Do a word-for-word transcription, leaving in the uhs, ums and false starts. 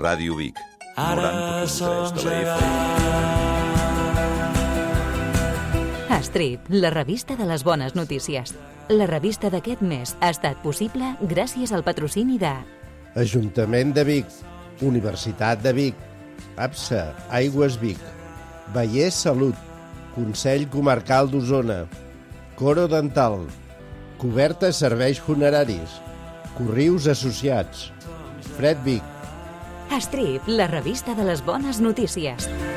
Ràdio Vic, noranta punt tres de la F M. Strip, la revista de les bones notícies. La revista d'aquest mes ha estat possible gràcies al patrocini de Ajuntament de Vic, Universitat de Vic, APSA, Aigües Vic, Vallès Salut, Consell Comarcal d'Osona, Coro Dental, Coberta Serveis Funeraris, Corrius Associats, Fred Vic. Strip, la revista de les bones notícies.